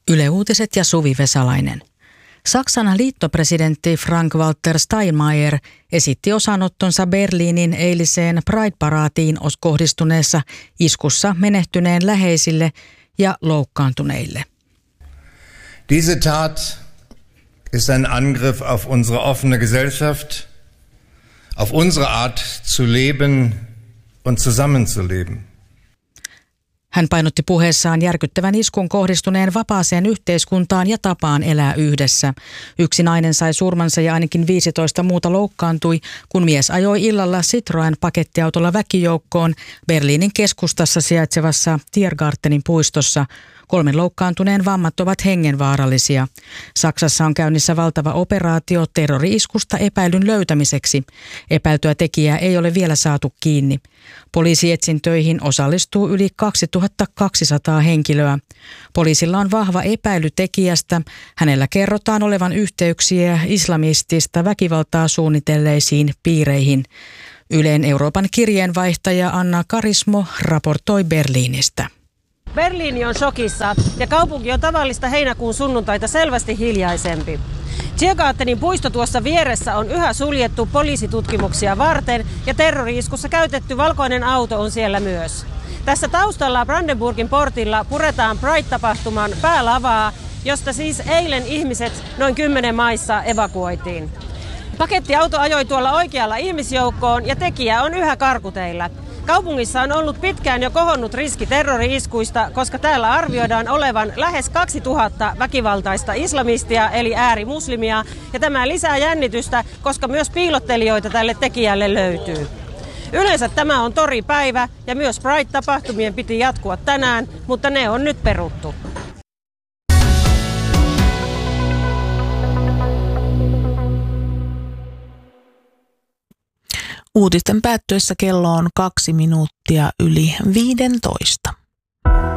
Yle Uutiset ja Suvi Vesalainen. Saksan liittopresidentti Frank-Walter Steinmeier esitti osanottonsa Berliinin eiliseen Pride-paraatiin kohdistuneessa iskussa menehtyneen läheisille ja loukkaantuneille. Diese Tat ist ein Angriff auf unsere offene Gesellschaft, auf unsere Art zu leben und zusammenzuleben. Hän painotti puheessaan järkyttävän iskun kohdistuneen vapaaseen yhteiskuntaan ja tapaan elää yhdessä. Yksi nainen sai surmansa ja ainakin 15 muuta loukkaantui, kun mies ajoi illalla Citroën pakettiautolla väkijoukkoon Berliinin keskustassa sijaitsevassa Tiergartenin puistossa. 3 loukkaantuneen vammat ovat hengenvaarallisia. Saksassa on käynnissä valtava operaatio terrori-iskusta epäilyn löytämiseksi. Epäiltyä tekijää ei ole vielä saatu kiinni. Poliisietsintöihin osallistuu yli 2200 henkilöä. Poliisilla on vahva epäily tekijästä. Hänellä kerrotaan olevan yhteyksiä islamistista väkivaltaa suunnitelleisiin piireihin. Ylen Euroopan kirjeenvaihtaja Anna Karismo raportoi Berliinistä. Berliini on shokissa ja kaupunki on tavallista heinäkuun sunnuntaita selvästi hiljaisempi. Tiergartenin puisto tuossa vieressä on yhä suljettu poliisitutkimuksia varten ja terrori-iskussa käytetty valkoinen auto on siellä myös. Tässä taustalla Brandenburgin portilla puretaan Pride-tapahtuman päälavaa, josta siis eilen ihmiset noin 10 maissa evakuoitiin. Pakettiauto ajoi tuolla oikealla ihmisjoukkoon ja tekijä on yhä karkuteillä. Kaupungissa on ollut pitkään jo kohonnut riski terrori-iskuista, koska täällä arvioidaan olevan lähes 2000 väkivaltaista islamistia eli äärimuslimia. Ja tämä lisää jännitystä, koska myös piilottelijoita tälle tekijälle löytyy. Yleensä tämä on toripäivä ja myös Pride-tapahtumien piti jatkua tänään, mutta ne on nyt peruttu. Uutisten päättyessä kello on 2 minuuttia yli 15.